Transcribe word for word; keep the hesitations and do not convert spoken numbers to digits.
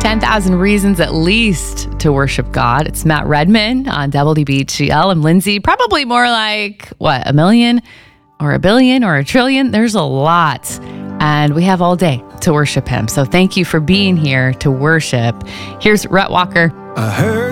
ten thousand Reasons at least to worship God. It's Matt Redman on W D B H G L. I'm Lindsay. Probably more like, what, a million or a billion or a trillion? There's a lot. And we have all day to worship him. So thank you for being here to worship. Here's Rhett Walker. I heard